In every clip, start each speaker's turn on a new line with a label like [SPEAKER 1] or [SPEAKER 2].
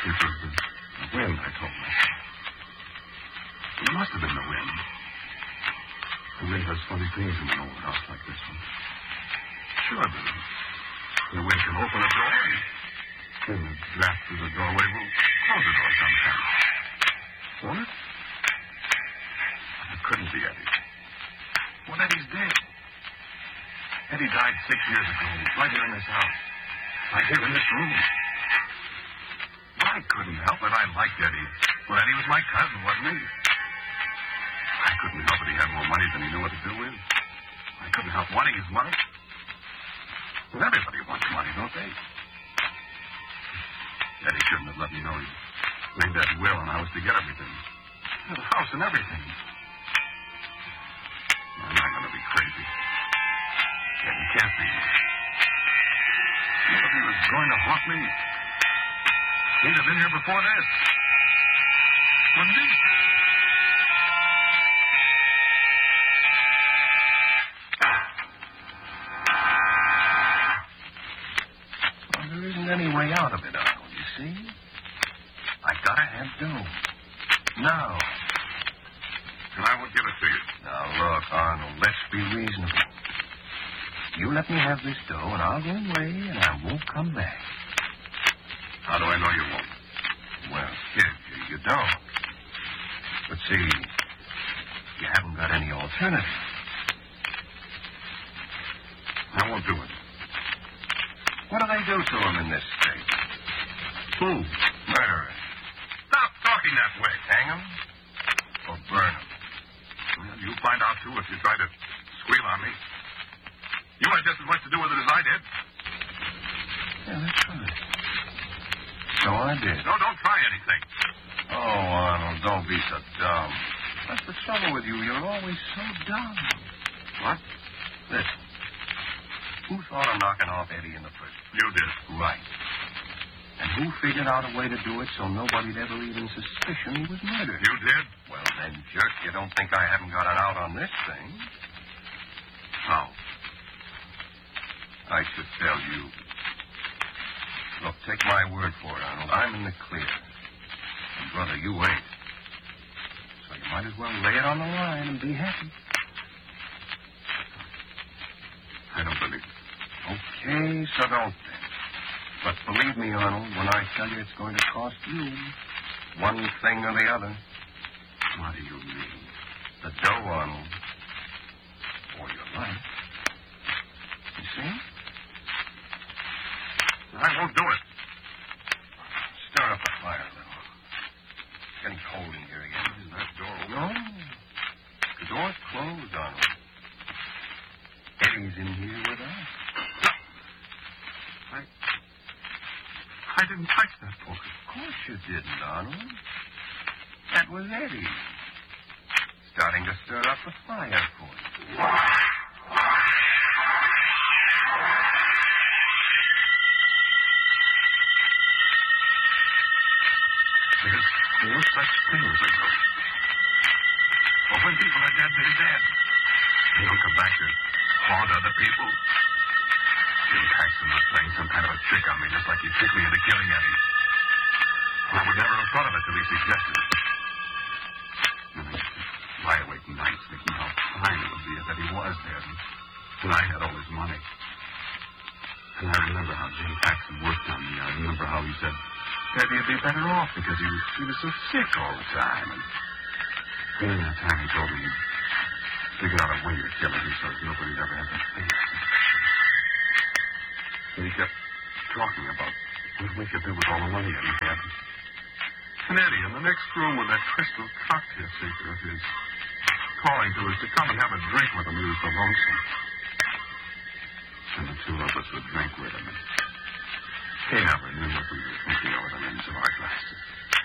[SPEAKER 1] It was the wind, I told myself. It must have been the wind. The wind has funny things in an old house like this one. Sure, the wind can open a door and the draft through the doorway will close the door sometimes. Won't it? It couldn't be Eddie. Well, Eddie's dead. Eddie died 6 years ago, right here in this house. Right here in this room. I couldn't help it. I liked Eddie. Well, Eddie was my cousin, wasn't he? I couldn't help it. He had more money than he knew what to do with. I couldn't help wanting his money. Well, everybody wants money, don't they? Eddie shouldn't have let me know he made that will and I was to get everything. The house and everything. I'm not going to be crazy. Eddie can't be. What if he was going to haunt me? He'd have been here before this. Wouldn't he?
[SPEAKER 2] Well, there isn't any way out of it, Arnold, you see? I gotta have dough. Now.
[SPEAKER 1] And I won't give it to you.
[SPEAKER 2] Now, look, Arnold, let's be reasonable. You let me have this dough, and I'll go away, and I won't come back.
[SPEAKER 1] How do I know you won't?
[SPEAKER 2] Well, kid, you don't. But see, you haven't got any alternative.
[SPEAKER 1] I won't do it.
[SPEAKER 2] What do they do to him in this state?
[SPEAKER 1] Who?
[SPEAKER 2] Murder him.
[SPEAKER 1] Stop talking that way.
[SPEAKER 2] Hang him or burn him.
[SPEAKER 1] Well, you'll find out, too, if you try to squeal on me. You had just as much to do with it as I did.
[SPEAKER 2] Yeah, that's right. So I did.
[SPEAKER 1] No, don't try anything.
[SPEAKER 2] Oh, Arnold, don't be so dumb. That's the trouble with you. You're always so dumb.
[SPEAKER 1] What?
[SPEAKER 2] Listen. Who thought of knocking off Eddie in the prison?
[SPEAKER 1] You did.
[SPEAKER 2] Right. And who figured out a way to do it so nobody'd ever even suspicion he was murdered?
[SPEAKER 1] You did?
[SPEAKER 2] Well, then, jerk, you don't think I haven't got it out on this thing?
[SPEAKER 1] How?
[SPEAKER 2] I should tell you. Look, take my word for it, Arnold. I'm in the clear. And, brother, you ain't. So you might as well lay it on the line and be happy.
[SPEAKER 1] I don't believe it.
[SPEAKER 2] Okay, so don't then. But believe me, Arnold, when I tell you it's going to cost you one thing or the other.
[SPEAKER 1] What do you mean?
[SPEAKER 2] The dough, Arnold. Or your life. You see?
[SPEAKER 1] I won't do it.
[SPEAKER 2] Stir up the fire a little. It's getting cold in here again.
[SPEAKER 1] Is that door open?
[SPEAKER 2] No. The door's closed, Arnold. Eddie's in here with us.
[SPEAKER 1] I didn't touch that book.
[SPEAKER 2] Of course you didn't, Arnold. That was Eddie. Starting to stir up the fire for you.
[SPEAKER 1] There's no such thing as a ghost. Well, when people are dead, they're dead. They don't come back to haunt other people. Jim Paxton was playing some kind of a trick on me, just like he tricked me into killing Eddie. I would never have thought of it till he suggested it. And I used to lie awake nights thinking how fine it would be if Eddie was dead. And I had all his money. And I remember how Jim Paxton worked on me. I remember how he said Eddie'd be better off because he was so sick all the time. And during that time, he told me he'd figured out a way to kill Eddie so that nobody'd ever have to face him. And he kept talking about what we could do with all the money Eddie had. And Eddie, in the next room with that crystal cocktail shaker of his, calling to us to come and have a drink with him. He was so lonesome. And the two of us would drink with him. And he never knew what we were thinking over the rims of our glasses.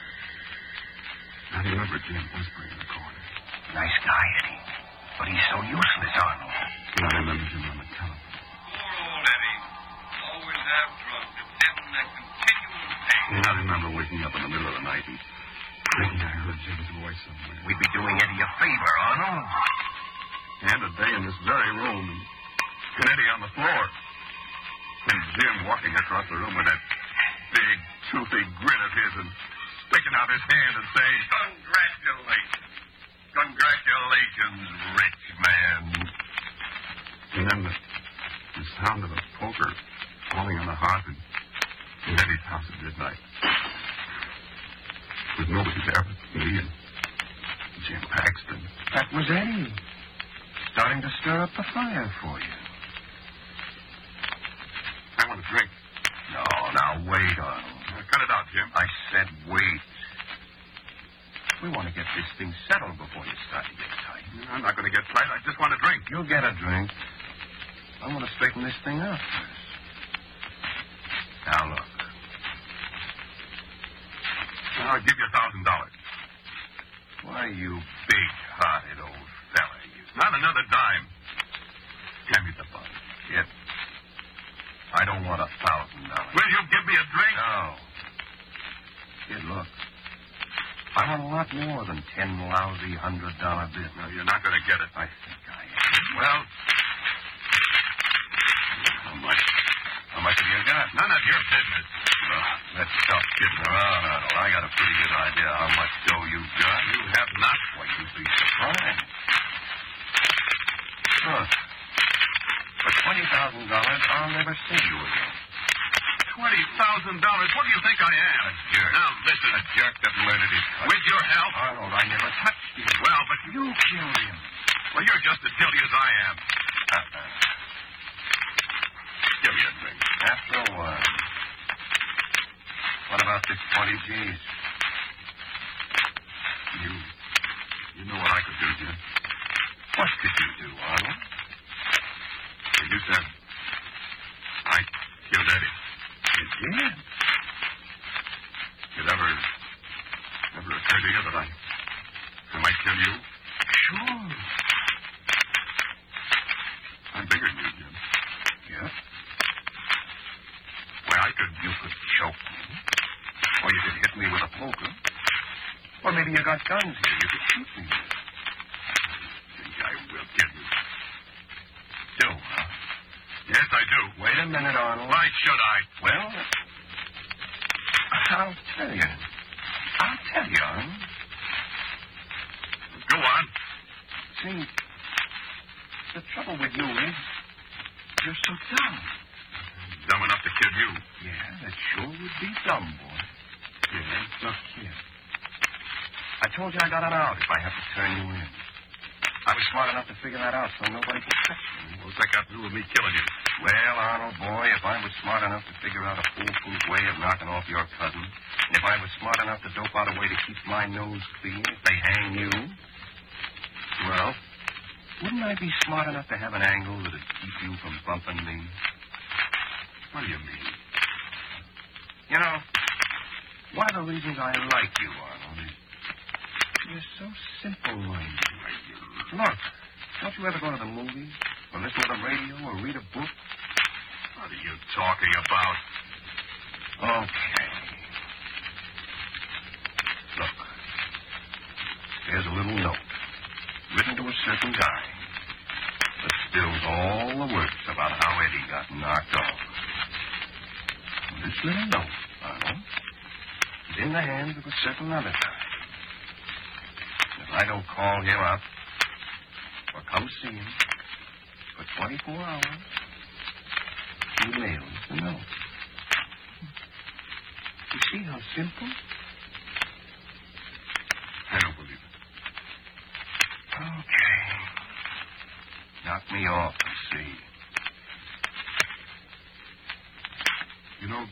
[SPEAKER 1] I remember Jim whispering in the corner.
[SPEAKER 2] Nice guy, Eddie. But he's so useless, Arnold.
[SPEAKER 1] And I remember him on the telephone.
[SPEAKER 3] Poor old Eddie. Always have drugs. It's in that continual pain.
[SPEAKER 1] And I remember waking up in the middle of the night and thinking I heard Jim's voice somewhere.
[SPEAKER 2] We'd be doing Eddie a favor, Arnold.
[SPEAKER 1] And a day in this very room. And Eddie on the floor. And Jim walking across the room with that big, toothy grin of his and sticking out his hand and saying,
[SPEAKER 2] Congratulations. Congratulations, rich man.
[SPEAKER 1] And then the sound of a poker falling on the hearth in Eddie's house at midnight. With nobody there but me and Jim Paxton.
[SPEAKER 2] That was Eddie. Starting to stir up the fire for you.
[SPEAKER 1] I want a drink.
[SPEAKER 2] No, now wait, Arnold.
[SPEAKER 1] Cut it out, Jim.
[SPEAKER 2] I said wait. We want to get this thing settled before you start to get tight.
[SPEAKER 1] I'm not going to get tight. I just want a drink.
[SPEAKER 2] You'll get a drink. I want to straighten this thing out first. Now, look.
[SPEAKER 1] I'll give you $1,000.
[SPEAKER 2] Why, you big-hearted old fella, you.
[SPEAKER 1] Not another dime. Hand me the bun.
[SPEAKER 2] Yep. I don't want $1,000.
[SPEAKER 1] Will you give me a drink?
[SPEAKER 2] No. Kid, look. I want a lot more than 10 lousy $100 bills.
[SPEAKER 1] No, you're not going to get it.
[SPEAKER 2] I think I am.
[SPEAKER 1] Well,
[SPEAKER 2] how much have you got?
[SPEAKER 1] none of your business.
[SPEAKER 2] Let's stop kidding around, Arnold. I got a pretty good idea how much dough you've got.
[SPEAKER 1] You have not.
[SPEAKER 2] Well, you'd be surprised. Look. For $20,000, I'll never see you again.
[SPEAKER 1] $20,000? What do you think I am?
[SPEAKER 2] A jerk.
[SPEAKER 1] Now, listen.
[SPEAKER 2] A jerk that murdered his cousin.
[SPEAKER 1] With your help?
[SPEAKER 2] Arnold, I never touched you.
[SPEAKER 1] Well, but
[SPEAKER 2] You killed him.
[SPEAKER 1] Well, you're just as guilty as I am. Give me a drink.
[SPEAKER 2] After a while. What about this 20 G's?
[SPEAKER 1] You know what I could do, Jim.
[SPEAKER 2] What did you do, Arnold?
[SPEAKER 1] You said I killed Eddie.
[SPEAKER 2] You did?
[SPEAKER 1] It ever occurred to you that I might kill you?
[SPEAKER 2] Sure.
[SPEAKER 1] I'm bigger than you, Jim.
[SPEAKER 2] Yeah?
[SPEAKER 1] Well,
[SPEAKER 2] You could choke me. Or you could hit me with a poker. Or maybe you got guns here you could shoot me with.
[SPEAKER 1] think I will kill you.
[SPEAKER 2] Do, huh?
[SPEAKER 1] Yes, I do.
[SPEAKER 2] Wait a minute, Arnold.
[SPEAKER 1] Why should I?
[SPEAKER 2] Well, I'll tell you. Arnold.
[SPEAKER 1] Go on.
[SPEAKER 2] See, the trouble with you is you're so dumb.
[SPEAKER 1] Dumb enough to kill you.
[SPEAKER 2] Yeah, that sure would be dumb, boy. Yeah, look here. I told you I got an out if I have to turn you in. I was smart enough to figure that out so nobody could catch me.
[SPEAKER 1] What's that got to do with me killing you?
[SPEAKER 2] Well, Arnold, boy, if I was smart enough to figure out a foolproof way of knocking off your cousin, and if I was smart enough to dope out a way to keep my nose clean if they hang you, well, wouldn't I be smart enough to have an angle that'd keep you from bumping me?
[SPEAKER 1] What do you mean?
[SPEAKER 2] You know, one of the reasons I like you, Arnold, is you're so simple-minded. Look, don't you ever go to the movies, or listen to the radio, or read a book?
[SPEAKER 1] What are you talking about?
[SPEAKER 2] Okay. Look, there's a little note written to a certain guy that spills all the works about how Eddie got knocked off. This little note, Arnold, is in the hands of a certain other guy. If I don't call him up or come see him for 24 hours, he mails the note. You see how simple?
[SPEAKER 1] I don't believe it.
[SPEAKER 2] Okay. Knock me off and see.
[SPEAKER 1] You know,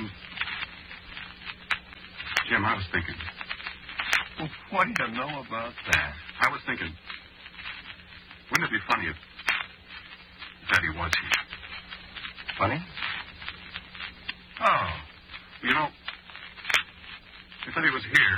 [SPEAKER 1] Jim, I was thinking.
[SPEAKER 2] Well, what do you know about that?
[SPEAKER 1] I was thinking, wouldn't it be funny if Eddie was here?
[SPEAKER 2] Funny? Oh.
[SPEAKER 1] You know, if Eddie was here,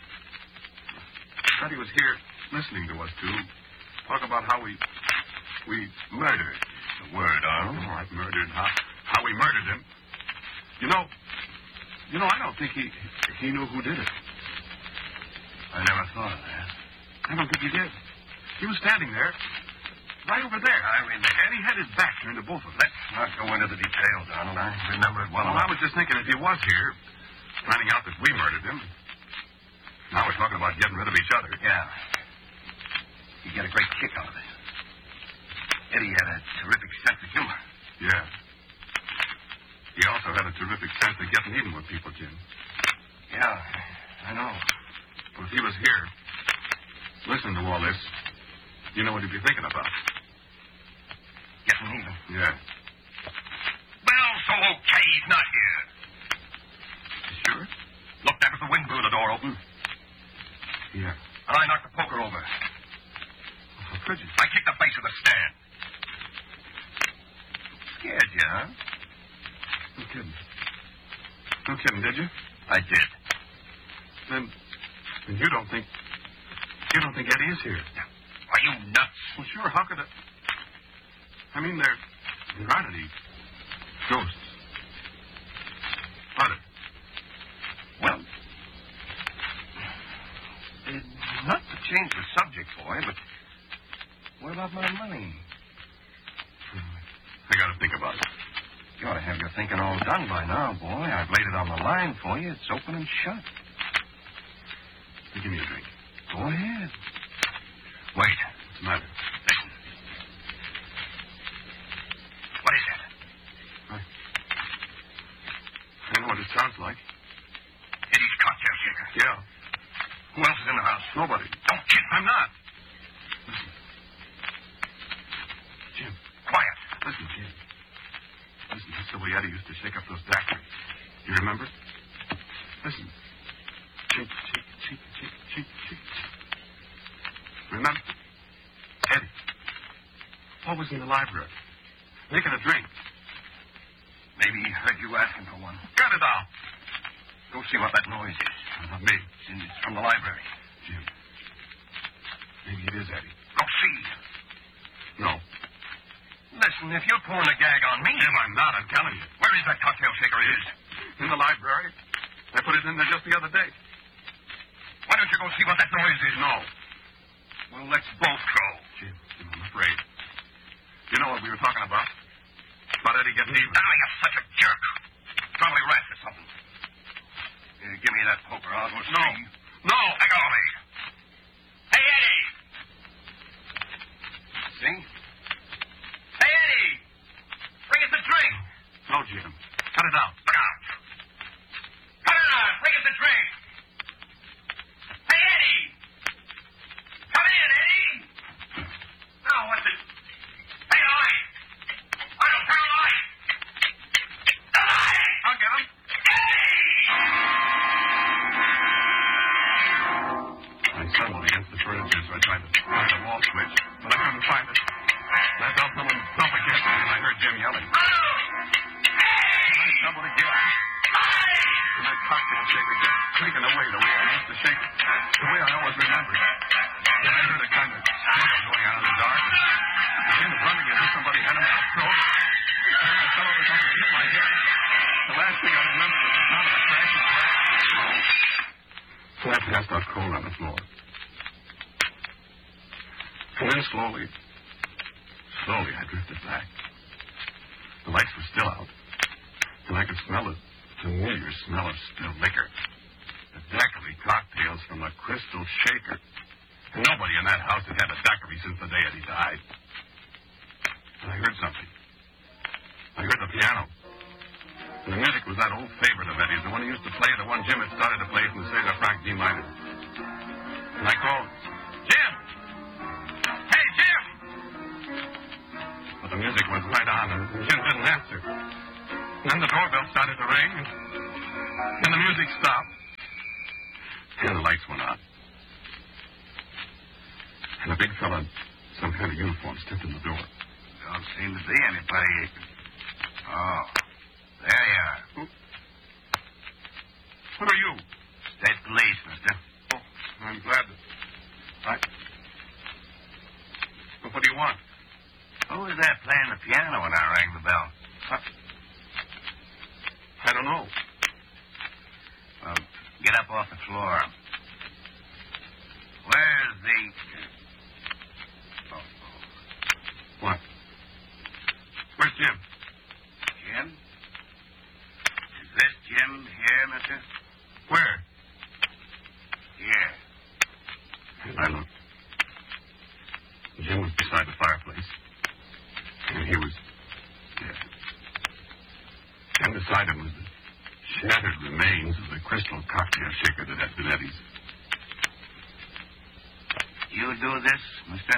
[SPEAKER 1] listening to us two talk about how we murdered.
[SPEAKER 2] The word, Arnold.
[SPEAKER 1] All right, murdered. How we murdered him. You know, I don't think he knew who did it.
[SPEAKER 2] I never thought of that.
[SPEAKER 1] I don't think he did. He was standing there, right over there. And he had his back turned to both of us.
[SPEAKER 2] Let's not go into the details, Arnold. I remember it well
[SPEAKER 1] Well,
[SPEAKER 2] enough.
[SPEAKER 1] I was just thinking if he was here, finding out that we murdered with him. Now we're talking about getting rid of each other.
[SPEAKER 2] Yeah. You get a great kick out of it. Eddie had a terrific sense of humor.
[SPEAKER 1] Yeah. He also had a terrific sense of getting even with people, Jim.
[SPEAKER 2] Yeah, I know.
[SPEAKER 1] But if he was here, listening to all this, you know what he'd be thinking about.
[SPEAKER 2] Getting even.
[SPEAKER 1] Yeah.
[SPEAKER 2] Well, so okay, he's not here.
[SPEAKER 1] You sure?
[SPEAKER 2] Look, that was the wind blew the door open.
[SPEAKER 1] Yeah.
[SPEAKER 2] And I knocked the poker over.
[SPEAKER 1] How could you?
[SPEAKER 2] I kicked the base of the stand. Scared you, huh?
[SPEAKER 1] No kidding. No kidding, did you?
[SPEAKER 2] I did.
[SPEAKER 1] Then you don't think Eddie is here?
[SPEAKER 2] Are you nuts?
[SPEAKER 1] Well, sure. How could it? I mean, there aren't any ghosts. Are there?
[SPEAKER 2] Well, not to change the subject, boy, but what about my money?
[SPEAKER 1] I got to think about it.
[SPEAKER 2] You ought to have your thinking all done by now, boy. I've laid it on the line for you. It's open and shut.
[SPEAKER 1] You give me a drink.
[SPEAKER 2] Go ahead. Wait.
[SPEAKER 1] What's the matter?
[SPEAKER 2] Listen. What is it?
[SPEAKER 1] I don't know what it sounds like.
[SPEAKER 2] Eddie's cocktail shaker.
[SPEAKER 1] Yeah.
[SPEAKER 2] Who else is in the house?
[SPEAKER 1] Nobody.
[SPEAKER 2] Don't kid. I'm not.
[SPEAKER 1] Listen. Jim.
[SPEAKER 2] Quiet.
[SPEAKER 1] Listen, Jim. Listen, that's the way Eddie used to shake up those daiquiris. You remember? Listen. Chink, chink, chink, chink, chink, chink. Remember? Eddie. Always in the library. Making a drink.
[SPEAKER 2] Maybe he heard you asking for one.
[SPEAKER 1] Cut it out.
[SPEAKER 2] Go see what that noise is.
[SPEAKER 1] Not me.
[SPEAKER 2] It's from the library.
[SPEAKER 1] Jim. Maybe it is Eddie.
[SPEAKER 2] Go see.
[SPEAKER 1] No.
[SPEAKER 2] Listen, if you're pulling a gag on me...
[SPEAKER 1] Jim, I'm not. I'm telling you.
[SPEAKER 2] Where is that cocktail shaker of his?
[SPEAKER 1] In the library. I put it in there just the other day.
[SPEAKER 2] Why don't you go see what that noise is?
[SPEAKER 1] No.
[SPEAKER 2] Well, let's both go.
[SPEAKER 1] Jim, I'm afraid. You know what we were talking about? About Eddie getting even.
[SPEAKER 2] Now you're such a jerk. Probably rats or something. Here, give me that poker. I'll go see.
[SPEAKER 1] No.
[SPEAKER 2] Let go of me. Hey, Eddie! See? Hey, Eddie! Bring us a drink.
[SPEAKER 1] No, Jim. Cut it out.
[SPEAKER 2] Look out. Come on, bring us a drink. Hey, Eddie! Come in, Eddie! Now, what's it? Hey, the light! I don't turn the light! The light!
[SPEAKER 1] I'll get him. I stumbled against the furniture, so I tried to find the wall switch, but I couldn't find it. And I felt someone thump against me, and I heard Jim yelling. I stumbled again. And that cocktail shaker kept shaking away the way I used to shake it, the way I always remembered. Then I heard a kind of struggle going on in the dark. I came running as if somebody had him in a throat. And I fell over something and hit my head. The last thing I remember was the sound of a crashing glass. So I passed out cold on the floor. And then slowly I drifted back. The lights were still out, and I could smell the familiar smell of spilled liquor. The daiquiri cocktails from the crystal shaker. And nobody in that house had had a daiquiri since the day Eddie died. And I heard something. I heard the piano. And the music was that old favorite of Eddie's, the one he used to play, the one Jim had started to play from the Cesar Frank D minor. And I called, Jim! Hey, Jim! But the music went right on, and Jim didn't answer. And then the doorbell started to ring, and the music stopped. And the lights went out. And a big fella in some kind of uniform stepped in the door.
[SPEAKER 2] Don't seem to be anybody. Oh, there you are.
[SPEAKER 1] What are you?
[SPEAKER 2] State police, mister.
[SPEAKER 1] Oh, I'm glad that... But what do you want?
[SPEAKER 2] Who was that playing the piano when I rang the bell?
[SPEAKER 1] I don't know.
[SPEAKER 2] Well, get up off the floor. Where's the...
[SPEAKER 1] What? Where's Jim?
[SPEAKER 2] Jim? Is this Jim here, mister?
[SPEAKER 1] Where? I looked. Jim was beside the fireplace. And he was dead. And beside him was the shattered remains of the crystal cocktail shaker that had been Eddie's.
[SPEAKER 4] You do this, mister?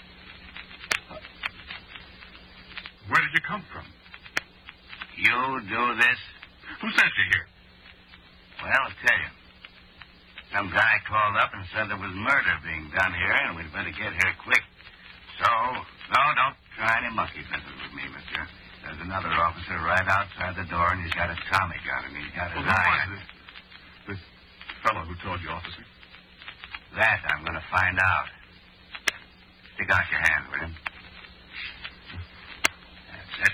[SPEAKER 1] Where did you come from?
[SPEAKER 4] You do this?
[SPEAKER 1] Who sent you here?
[SPEAKER 4] Well, I'll tell you. Some guy called up and said there was murder being done here, and we'd better get here quick. So, no, don't try any monkey business with me, mister. There's another officer right outside the door, and he's got a Tommy gun, and he's got his
[SPEAKER 1] Who
[SPEAKER 4] eye
[SPEAKER 1] was
[SPEAKER 4] on
[SPEAKER 1] this? This fellow who told you, officer?
[SPEAKER 4] That I'm going to find out. Stick out your hand, will you? That's it.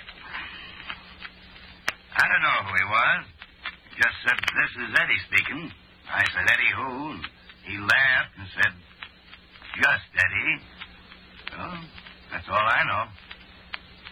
[SPEAKER 4] I don't know who he was. He just said, "This is Eddie speaking." I said, "Eddie who?" And he laughed and said, "Just Eddie." So, that's all I know.